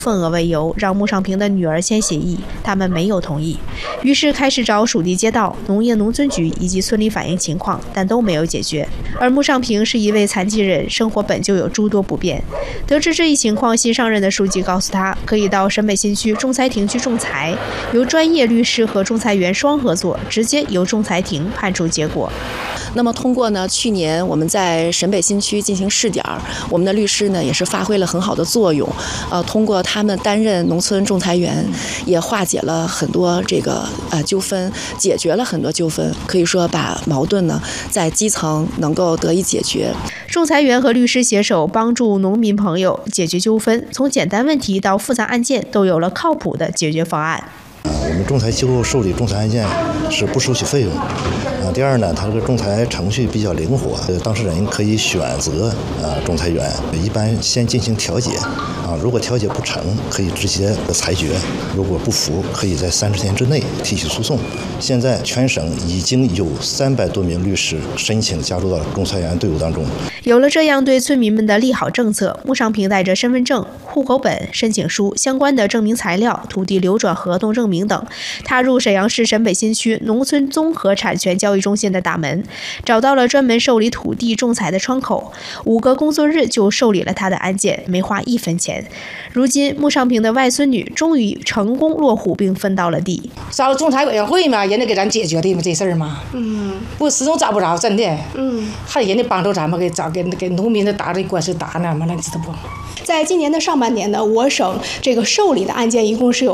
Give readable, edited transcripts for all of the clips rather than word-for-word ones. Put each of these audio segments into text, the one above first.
份额为由，让穆尚平的女儿签协议，他们没有同意，于是开始找属地街道、农业农村局以及村里反映情况，但都没有解决。而穆尚平是一位残疾人，生活本就有诸多不便。得知这一情况，新上任的书记告诉他，可以到沈北新区仲裁庭去仲裁，由专业律师和仲裁员双合作，直接由仲裁庭判出结果。 那么通过呢，去年我们在沈北新区进行试点，我们的律师呢也是发挥了很好的作用，通过他们担任农村仲裁员，也化解了很多这个纠纷，解决了很多纠纷，可以说把矛盾呢在基层能够得以解决。 仲裁员和律师携手，帮助农民朋友解决纠纷，从简单问题到复杂案件，都有了靠谱的解决方案。 我们仲裁机构受理仲裁案件是不收取费用。第二呢，它这个仲裁程序比较灵活，当事人可以选择仲裁员，一般先进行调解，如果调解不成，可以直接裁决；如果不服，可以在30天之内提起诉讼。现在全省已经有300多名律师申请加入到仲裁员队伍当中。 有了这样对村民们的利好政策，穆尚平带着身份证、户口本、申请书、相关的证明材料、土地流转合同证明等，踏入沈阳市沈北新区农村综合产权交易中心的大门，找到了专门受理土地仲裁的窗口，5个工作日就受理了他的案件，没花1分钱。如今，穆尚平的外孙女终于成功落户并分到了地。 找了仲裁委员会嘛，人家给咱解决的嘛这事儿嘛，不始终找不着，真的，还人家帮助咱们给农民的打这官司打呢嘛，那你知道不？ 在今年的上半年呢，我省这个受理的案件一共是有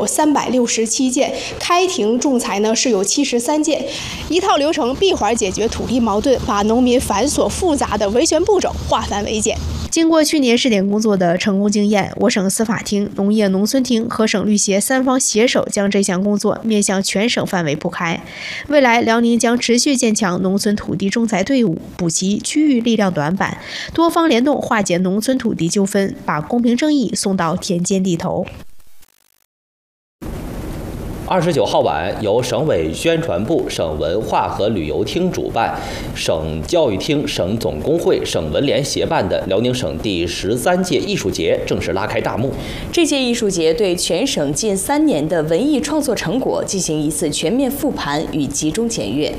367件，开庭仲裁呢是有73件，一套流程闭环解决土地矛盾，把农民繁琐复杂的维权步骤化繁为简。 经过去年试点工作的成功经验，我省司法厅、农业农村厅和省律协3方携手，将这项工作面向全省范围铺开。未来，辽宁将持续建强农村土地仲裁队伍，补齐区域力量短板，多方联动化解农村土地纠纷，把公平正义送到田间地头。 29号晚，由省委宣传部、省文化和旅游厅主办，省教育厅、省总工会、省文联协办的辽宁省第13届艺术节正式拉开大幕。 这届艺术节对全省近3年的文艺创作成果进行一次全面复盘与集中检阅。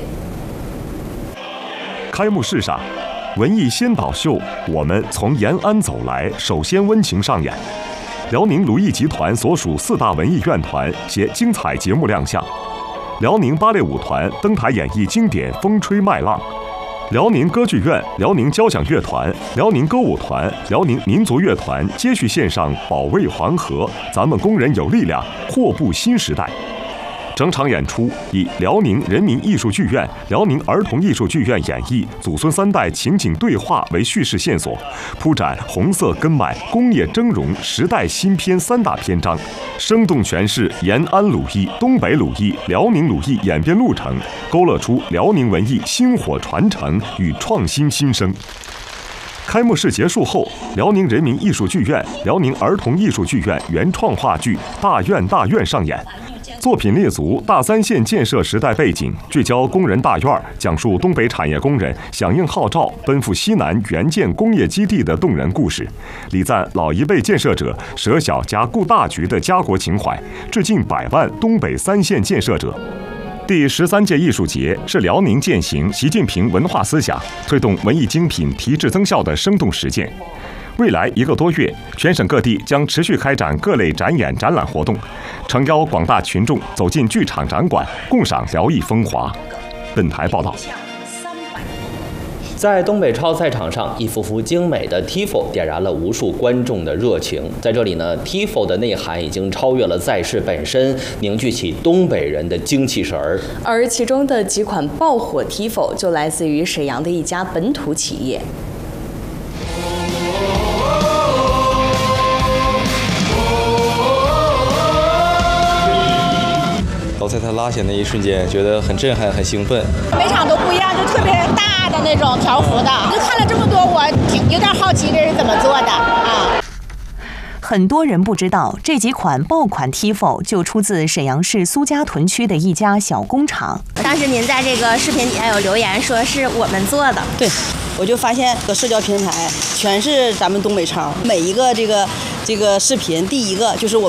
开幕式上，文艺先导秀《我们从延安走来》首先温情上演。辽宁鲁艺集团所属4大文艺院团携精彩节目亮相，辽宁芭蕾舞团登台演绎经典《风吹麦浪》，辽宁歌剧院、辽宁交响乐团、辽宁歌舞团、辽宁民族乐团接续献上《保卫黄河》，咱们工人有力量，阔步新时代。整场演出以辽宁人民艺术剧院、辽宁儿童艺术剧院演绎祖孙3代情景对话为叙事线索，铺展红色根脉、工业峥嵘、时代新篇3大篇章，生动诠释延安鲁艺、东北鲁艺、辽宁鲁艺演变路程，勾勒出辽宁文艺薪火传承与创新新生。开幕式结束后，辽宁人民艺术剧院、辽宁儿童艺术剧院原创话剧《大院大院》上演。作品列足大3线建设时代背景，聚焦工人大院，讲述东北产业工人响应号召奔赴西南援建工业基地的动人故事，礼赞老一辈建设者舍小家顾大局的家国情怀，致敬100万东北3线建设者。第13届艺术节是辽宁践行习近平文化思想、推动文艺精品提质增效的生动实践。未来1个多月，全省各地将持续开展各类展演展览活动，诚邀广大群众走进剧场展馆，共赏辽艺风华。本台报道。 在东北超赛场上，一幅幅精美的 TIFO 点燃了无数观众的热情。在这里呢 ，TIFO 的内涵已经超越了赛事本身，凝聚起东北人的精气神儿。 而其中的几款爆火 TIFO 就来自于沈阳的一家本土企业。 老在他拉弦的一瞬间，觉得很震撼，很兴奋。 每场都不一样，就特别大的那种条幅的。就看了这么多，我有点好奇这是怎么做的啊。 很多人不知道，这几款爆款 Tifo 就出自沈阳市苏家屯区的一家小工厂。 当时您在这个视频底下有留言说是我们做的， 对，我就发现社交平台全是咱们东北超，每一个这个视频第一个就是我